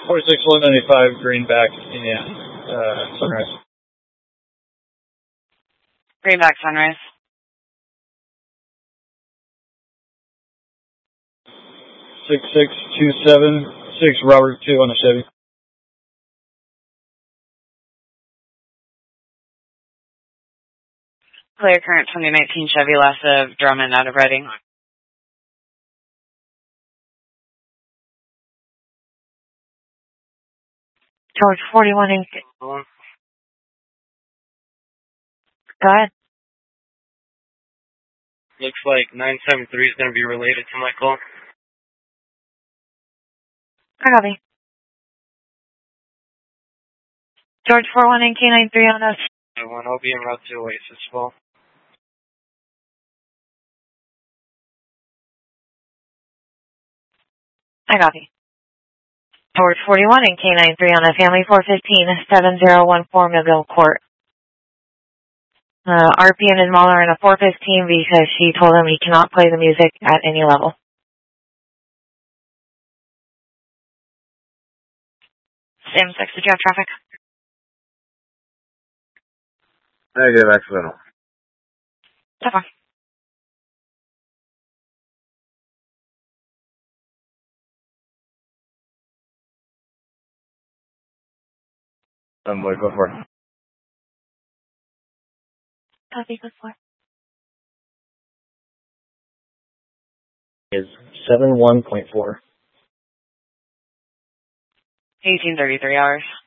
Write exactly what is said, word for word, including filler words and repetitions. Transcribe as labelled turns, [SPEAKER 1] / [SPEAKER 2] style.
[SPEAKER 1] forty-six one ninety-five, Greenback, Indiana, uh, Sunrise.
[SPEAKER 2] Greenback, Sunrise.
[SPEAKER 1] six six two seven six, Robert two on the Chevy.
[SPEAKER 2] Clear current twenty nineteen Chevy Lassa of Drummond out of Reading.
[SPEAKER 3] George forty-one and... Go ahead.
[SPEAKER 4] Looks like nine seven three is going to be related to my call.
[SPEAKER 3] I copy. George four one and K nine three on us.
[SPEAKER 4] One, I'll be en route to Oasis Fall.
[SPEAKER 3] I copy. George forty-one and K nine three on a family four fifteen, seven zero one four Millville Court. Uh, R P N is Mahler in a four fifteen because she told him he cannot play the music at any level. Sam six, did you have traffic?
[SPEAKER 5] Negative, accidental.
[SPEAKER 3] So far.
[SPEAKER 5] Um, what go for?
[SPEAKER 3] Copy, go for.
[SPEAKER 6] Is seven one point four.
[SPEAKER 2] eighteen thirty-three hours.